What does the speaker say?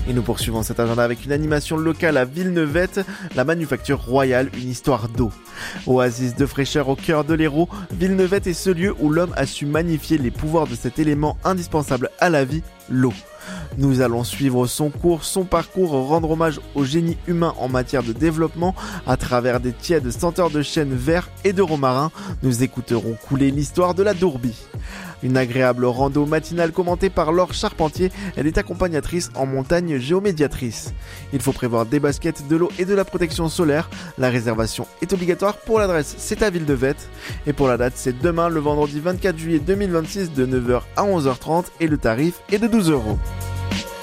Et nous poursuivons cet agenda avec une animation locale à Villeneuve, la Manufacture Royale, une histoire d'eau. Oasis de fraîcheur au cœur de l'Hérault, Villeneuve est ce lieu où l'homme a su magnifier les pouvoirs de cet élément indispensable à la vie, l'eau. Nous allons suivre son cours, son parcours, rendre hommage au génie humain en matière de développement à travers des tièdes senteurs de chêne vert et de romarin. Nous écouterons couler l'histoire de la Dourbie. Une agréable rando matinale commentée par Laure Charpentier, elle est accompagnatrice en montagne géomédiatrice. Il faut prévoir des baskets, de l'eau et de la protection solaire. La réservation est obligatoire. Pour l'adresse, c'est à Villeneuve. Et pour la date, c'est demain, le vendredi 24 juillet 2026 de 9h à 11h30 et le tarif est de 12 €.